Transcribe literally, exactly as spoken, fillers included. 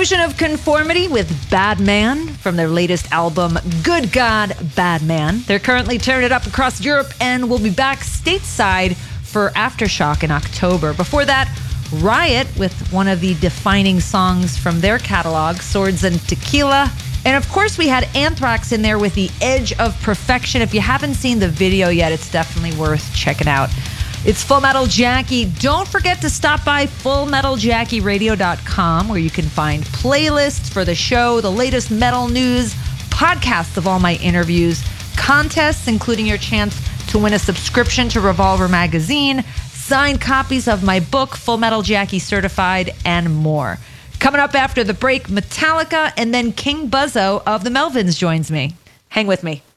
Explosion of Conformity with Bad Man from their latest album, Good God, Bad Man. They're currently tearing it up across Europe and will be back stateside for Aftershock in October. Before that, Riot with one of the defining songs from their catalog, Swords and Tequila. And of course, we had Anthrax in there with The Edge of Perfection. If you haven't seen the video yet, it's definitely worth checking out. It's Full Metal Jackie. Don't forget to stop by full metal jackie radio dot com, where you can find playlists for the show, the latest metal news, podcasts of all my interviews, contests, including your chance to win a subscription to Revolver Magazine, signed copies of my book, Full Metal Jackie Certified, and more. Coming up after the break, Metallica, and then King Buzzo of the Melvins joins me. Hang with me.